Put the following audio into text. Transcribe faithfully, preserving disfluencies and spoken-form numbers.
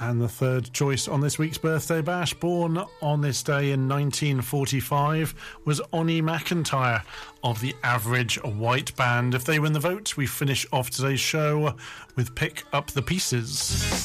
And the third choice on this week's Birthday Bash, born on this day in nineteen forty-five, was Onnie McIntyre of the Average White Band. If they win the vote, we finish off today's show with Pick Up the Pieces.